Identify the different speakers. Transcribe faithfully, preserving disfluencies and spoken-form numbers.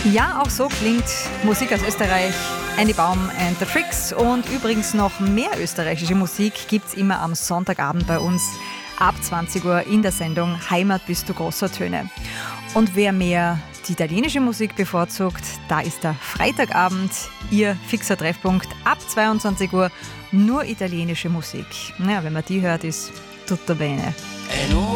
Speaker 1: Ja, auch so klingt Musik aus Österreich. Andy Baum and the Tricks. Und übrigens noch mehr österreichische Musik gibt es immer am Sonntagabend bei uns ab zwanzig Uhr in der Sendung Heimat bist du großer Töne. Und wer mehr die italienische Musik bevorzugt, da ist der Freitagabend Ihr fixer Treffpunkt ab zweiundzwanzig Uhr. Nur italienische Musik. Ja, wenn man die hört, ist tutto bene.